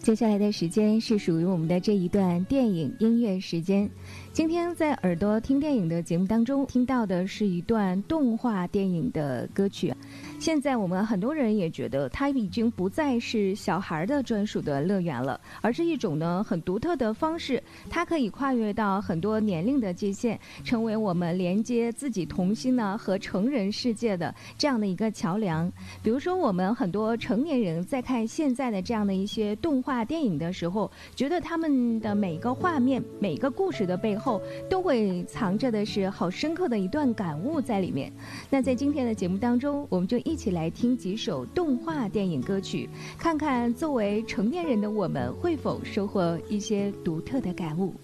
接下来的时间是属于我们的这一段电影音乐时间。今天在耳朵听电影的节目当中听到的是一段动画电影的歌曲。现在我们很多人也觉得它已经不再是小孩的专属的乐园了，而是一种呢很独特的方式，它可以跨越到很多年龄的界限，成为我们连接自己童心呢和成人世界的这样的一个桥梁。比如说我们很多成年人在看现在的这样的一些动画电影的时候，觉得他们的每个画面每个故事的背后都会藏着的是好深刻的一段感悟在里面。那在今天的节目当中，我们就一起来听几首动画电影歌曲，看看作为成年人的我们会否收获一些独特的感悟。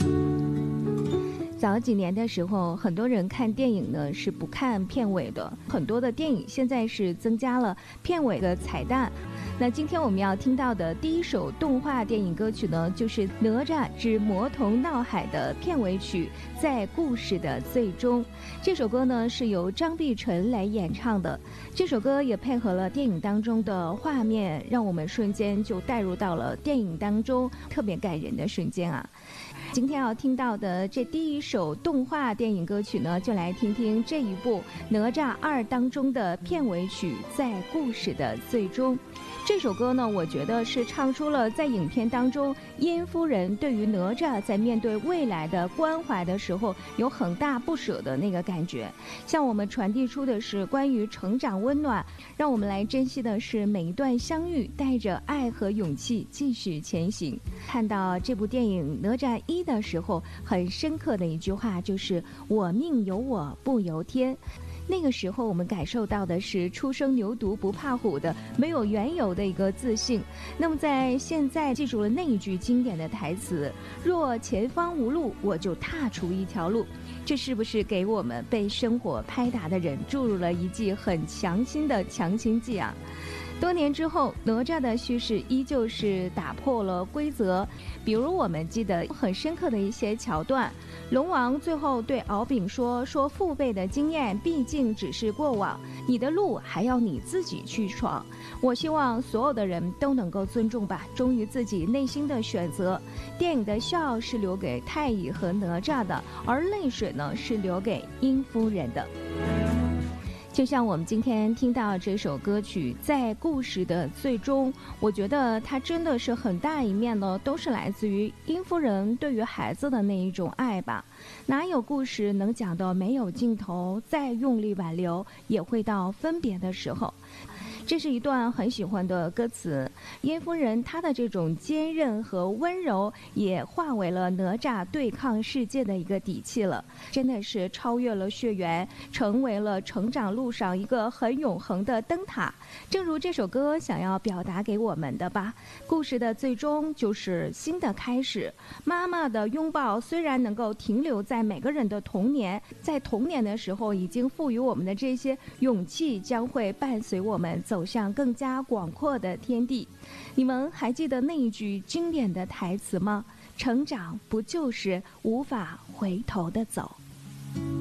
早几年的时候，很多人看电影呢是不看片尾的，很多的电影现在是增加了片尾的彩蛋。那今天我们要听到的第一首动画电影歌曲呢，就是《哪吒之魔童闹海》的片尾曲《在故事的最终》。这首歌呢是由张碧晨来演唱的，这首歌也配合了电影当中的画面，让我们瞬间就带入到了电影当中特别感人的瞬间啊。今天要听到的这第一首动画电影歌曲呢，就来听听这一部《哪吒2》当中的片尾曲《在故事的最终》。这首歌呢，我觉得是唱出了在影片当中殷夫人对于哪吒在面对未来的关怀的时候有很大不舍的那个感觉，向我们传递出的是关于成长温暖，让我们来珍惜的是每一段相遇，带着爱和勇气继续前行。看到这部电影《哪吒1》的时候，很深刻的一句话就是“我命由我不由天”。那个时候我们感受到的是初生牛犊不怕虎的没有缘由的一个自信。那么在现在记住了那一句经典的台词，若前方无路，我就踏出一条路。这是不是给我们被生活拍打的人注入了一剂很强心的强心剂啊？多年之后，哪吒的叙事依旧是打破了规则。比如我们记得很深刻的一些桥段，龙王最后对敖丙说父辈的经验毕竟只是过往，你的路还要你自己去闯。我希望所有的人都能够尊重吧，忠于自己内心的选择。电影的笑是留给太乙和哪吒的，而泪水呢是留给殷夫人的。就像我们今天听到这首歌曲《在故事的最终》，我觉得它真的是很大一面呢，都是来自于殷夫人对于孩子的那一种爱吧。哪有故事能讲到没有尽头，再用力挽留也会到分别的时候。这是一段很喜欢的歌词，殷夫人她的这种坚韧和温柔也化为了哪吒对抗世界的一个底气了，真的是超越了血缘，成为了成长路上一个很永恒的灯塔。正如这首歌想要表达给我们的吧，故事的最终就是新的开始。妈妈的拥抱虽然能够停留在每个人的童年，在童年的时候已经赋予我们的这些勇气，将会伴随我们走向更加广阔的天地。你们还记得那一句经典的台词吗？成长不就是无法回头的走？